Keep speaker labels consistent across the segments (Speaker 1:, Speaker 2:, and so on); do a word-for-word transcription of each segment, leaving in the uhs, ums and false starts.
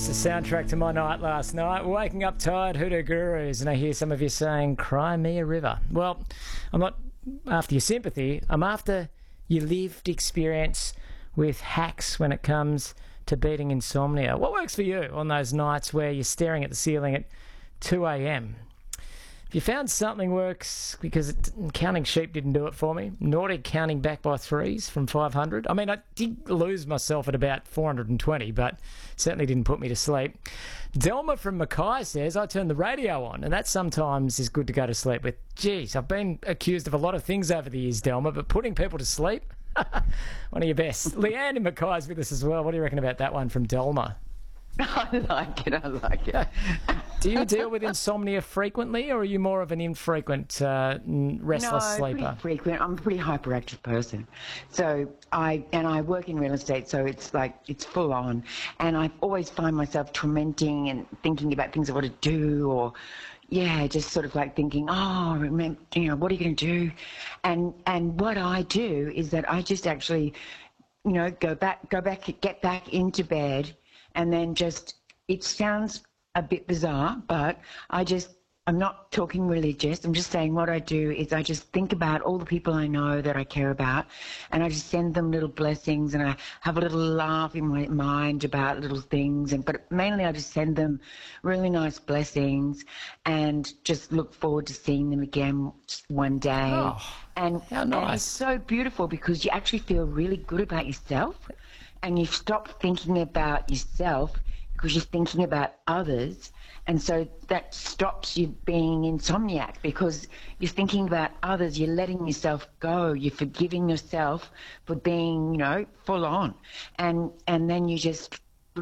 Speaker 1: It's the soundtrack to my night last night. Waking up tired, Hoodoo Gurus, and I hear some of you saying, "Cry me a river." Well, I'm not after your sympathy. I'm after your lived experience with hacks when it comes to beating insomnia. What works for you on those nights where you're staring at the ceiling at two a.m.? If you found something works, because it, counting sheep didn't do it for me. Nordic counting back by threes from five hundred. I mean, I did lose myself at about four hundred twenty, but certainly didn't put me to sleep. Delma from Mackay says, I turn the radio on, and that sometimes is good to go to sleep with. Geez, I've been accused of a lot of things over the years, Delma, but putting people to sleep? One of your best. Leanne in Mackay's with us as well. What do you reckon about that one from Delma?
Speaker 2: I like it, I like it.
Speaker 1: Do you deal with insomnia frequently, or are you more of an infrequent, uh, restless
Speaker 2: no,
Speaker 1: sleeper?
Speaker 2: Pretty frequent. I'm a pretty hyperactive person. So I, and I work in real estate, so it's like, it's full on. And I always find myself tormenting and thinking about things I want to do, or, yeah, just sort of like thinking, oh, remember, you know, what are you going to do? And, and what I do is that I just actually, you know, go back, go back, get back into bed. And then just, it sounds a bit bizarre, but I just, I'm not talking religious. I'm just saying what I do is I just think about all the people I know that I care about, and I just send them little blessings, and I have a little laugh in my mind about little things. And but mainly I just send them really nice blessings and just look forward to seeing them again one day.
Speaker 1: Oh,
Speaker 2: and,
Speaker 1: how nice.
Speaker 2: and it's so beautiful because you actually feel really good about yourself. And you stop thinking about yourself because you're thinking about others. And so that stops you being insomniac because you're thinking about others. You're letting yourself go. You're forgiving yourself for being, you know, full on. And and then you just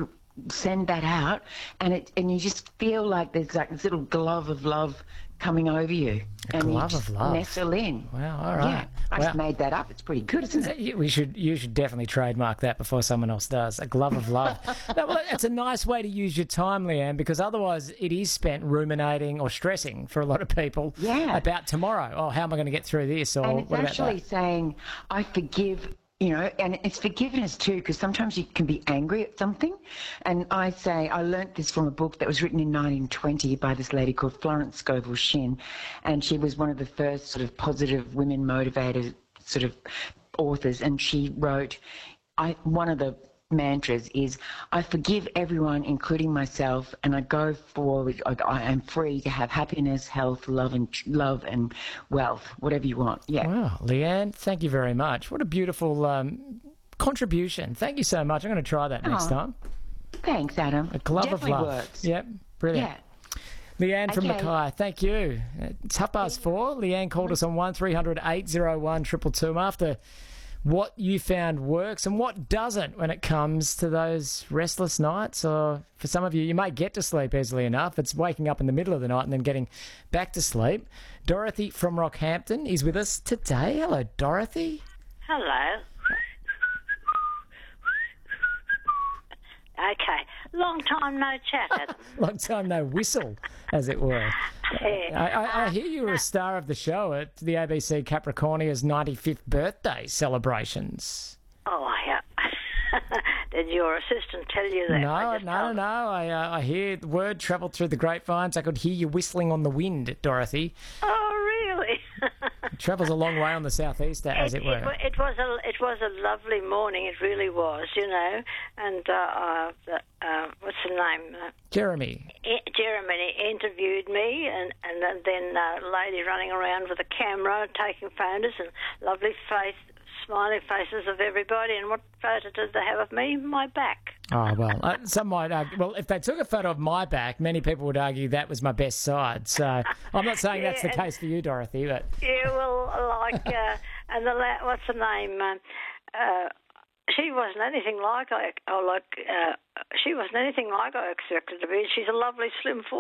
Speaker 2: send that out, and it and you just feel like there's like this little glove of love coming over you.
Speaker 1: A
Speaker 2: and
Speaker 1: glove
Speaker 2: you just
Speaker 1: of love.
Speaker 2: nestle in.
Speaker 1: Wow, all right.
Speaker 2: Yeah, I
Speaker 1: Wow.
Speaker 2: just made that up. It's pretty good, isn't it?
Speaker 1: We should, you should definitely trademark that before someone else does. A glove of love. No, well, it's a nice way to use your time, Leanne, because otherwise it is spent ruminating or stressing for a lot of people
Speaker 2: Yeah.
Speaker 1: about tomorrow. Oh, how am I going to get through this? Or
Speaker 2: And it's
Speaker 1: what about
Speaker 2: actually
Speaker 1: that?
Speaker 2: saying, I forgive, you know, and it's forgiveness too, because sometimes you can be angry at something. And I say, I learnt this from a book that was written in nineteen twenty by this lady called Florence Scovel Shinn, and she was one of the first sort of positive women motivated sort of authors, and she wrote, I, one of the mantras is, I forgive everyone, including myself, and I go forward. I, I am free to have happiness, health, love, and love and wealth, whatever you want. Yeah.
Speaker 1: Wow, Leanne, thank you very much. What a beautiful um, contribution. Thank you so much. I'm going to try that next
Speaker 2: Aw.
Speaker 1: time.
Speaker 2: Thanks, Adam.
Speaker 1: A glove
Speaker 2: Definitely
Speaker 1: of love.
Speaker 2: works.
Speaker 1: Yep, brilliant.
Speaker 2: Yeah.
Speaker 1: Leanne from
Speaker 2: Okay.
Speaker 1: Mackay, thank you. It's half past four. Leanne called us on one three hundred eight oh one two two two after what you found works and what doesn't when it comes to those restless nights. Or for some of you, you may get to sleep easily enough. It's waking up in the middle of the night and then getting back to sleep. Dorothy from Rockhampton is with us today. Hello, Dorothy.
Speaker 3: Hello. Okay. Long time no chat, Adam.
Speaker 1: Long time no whistle, as it were.
Speaker 3: Yeah.
Speaker 1: I, I, I hear you were a star of the show at the A B C Capricornia's ninety-fifth birthday celebrations.
Speaker 3: Oh, yeah. Did your assistant tell you that?
Speaker 1: No,
Speaker 3: I
Speaker 1: no,
Speaker 3: just
Speaker 1: no,
Speaker 3: told
Speaker 1: no. I, uh, I hear the word travelled through the grapevines. I could hear you whistling on the wind, Dorothy.
Speaker 3: Oh, really?
Speaker 1: It travels a long way on the southeast, as it,
Speaker 3: it,
Speaker 1: were.
Speaker 3: wa- it was a it was a lovely morning. It really was, you know. And uh, uh, the, uh, what's the name? Uh,
Speaker 1: Jeremy.
Speaker 3: I- Jeremy interviewed me, and and then- then uh, a lady running around with a camera taking photos, and lovely face, smiling faces of everybody. And what photo did they have of me? My back.
Speaker 1: Oh, well, uh, some might argue, well, if they took a photo of my back, many people would argue that was my best side. So I'm not saying that's the
Speaker 3: Yeah, and-
Speaker 1: case for you, Dorothy, but
Speaker 3: Yeah, well, like, uh, and the la- what's her name? Um, uh, she wasn't anything like I, oh, like, uh, she wasn't anything like I expected to be. She's a lovely, slim,